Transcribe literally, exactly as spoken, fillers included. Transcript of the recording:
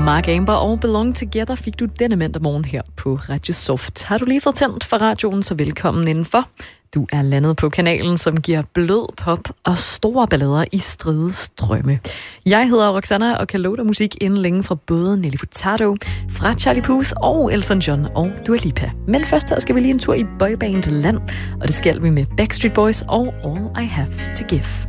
Mark Amber og Belong Together fik du denne mandag morgen her på Radio Soft. Har du lige fået tændt for radioen, så velkommen indenfor. Du er landet på kanalen, som giver blød pop og store ballader i stride strømme. Jeg hedder Roxanna og kan love dig musik inden længe fra både Nelly Furtado, fra Charlie Puth og Elton John og Dua Lipa. Men først her skal vi lige en tur i boyband land, og det skal vi med Backstreet Boys og All I Have To Give.